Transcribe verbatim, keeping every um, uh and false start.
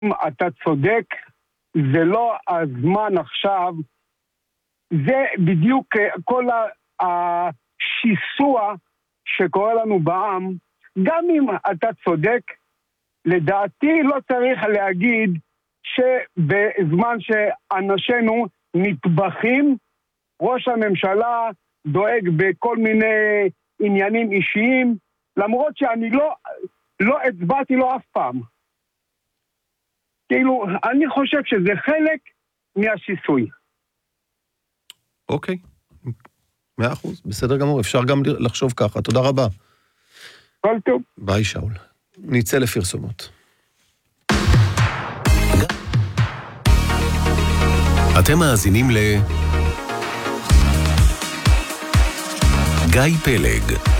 אתה צודק, זה לא הזמן עכשיו, זה בדיוק כל השיסוע שקורה לנו בעם. גם אם אתה צודק, לדעתי לא צריך להגיד שבזמן שאנשינו נטבחים, ראש הממשלה דואג בכל מיני עניינים אישיים, למרות שאני לא, לא הצבעתי לו אף פעם. כאילו, אני חושב שזה חלק מהשיסוי. אוקיי, מאה אחוז, בסדר גמור, אפשר גם לחשוב ככה, תודה רבה. כל טוב. ביי שאול. נצא לפרסומות. אתם מאזינים ל... גיא פלג